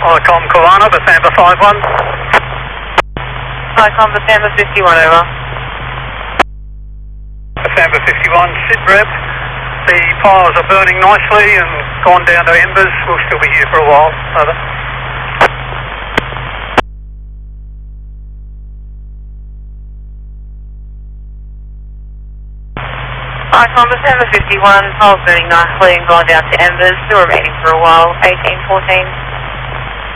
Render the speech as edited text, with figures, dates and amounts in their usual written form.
Icom Kawana, Bassamba 51. Icom Bassamba 51, over. Bassamba 51, sit rep. The fires are burning nicely and gone down to embers. We'll still be here for a while. Over. Icom Bassamba 51, files burning nicely and gone down to embers, still remaining for a while, 1814.